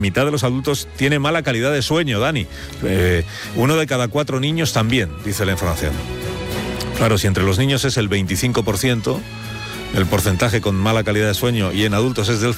mitad de los adultos tiene mala calidad de sueño, Dani. 1 de cada 4 niños también, dice la información. Claro, si entre los niños es el 25%, el porcentaje con mala calidad de sueño, y en adultos es del